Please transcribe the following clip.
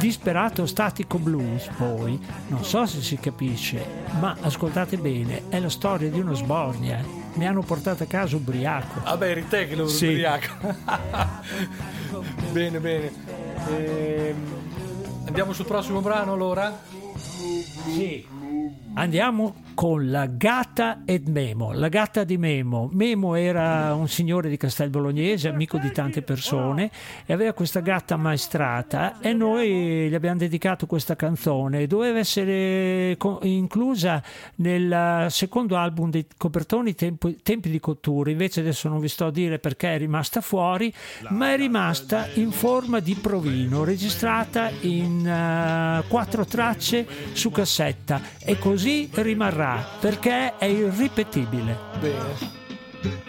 Disperato Statico Blues, poi, non so se si capisce, ma ascoltate bene, è la storia di uno sbornia. Mi hanno portato a casa ubriaco. Vabbè, eri te che lo ubriaco. Bene. Andiamo sul prossimo brano allora? Sì. Andiamo con La Gatta ed Memo. La Gatta di Memo. Memo era un signore di Castel Bolognese, amico di tante persone, e aveva questa gatta ammaestrata, e noi gli abbiamo dedicato questa canzone. Doveva essere inclusa nel secondo album dei Copertoni, Tempi di Cottura. Invece adesso non vi sto a dire perché è rimasta fuori, ma è rimasta in forma di provino, registrata in 4 tracce su cassetta, e così rimarrà perché è irripetibile. Bene.